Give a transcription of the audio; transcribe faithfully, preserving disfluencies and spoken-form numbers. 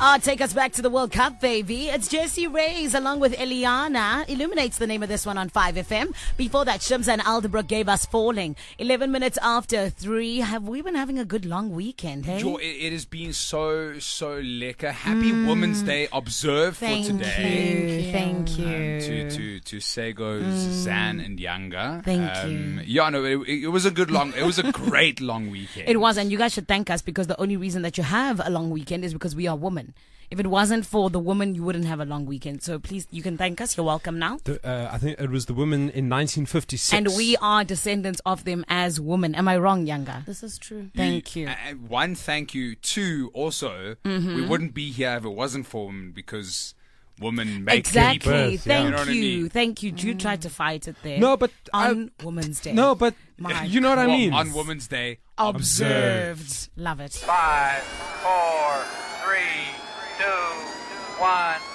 Ah, take us back to the World Cup, baby. It's Jessie Reyes along with Eliana. Illuminates the name of this one on five F M. Before that, Shimza and Alderbrook gave us Falling. eleven minutes after three. Have we been having a good long weekend, hey? Jo, it, it has been so, so lekker. Happy mm. Women's Day observed Thank for today. You. Thank you. Um, to, to, to Segos, mm. Zan and Yanga. Thank um, you. Yeah, no, it, it was a good long, it was a great long weekend. It was, and you guys should thank us because the only reason that you have a long weekend is because we are women. If it wasn't for the woman, you wouldn't have a long weekend. So please, you can thank us. You're welcome now. The, uh, I think it was the women in nineteen fifty-six. And we are descendants of them as women. Am I wrong, Yanga? This is true. Thank you. Uh, one, thank you. Two, also, mm-hmm. we wouldn't be here if it wasn't for women because women make exactly. birth, Thank yeah. you. You know what I mean? Thank you. Jude tried to fight it there. No, but on I, Women's Day. No, but My you know what I Well, mean. on Women's Day, Observed. observed. Love it. Five, four, three, two, one.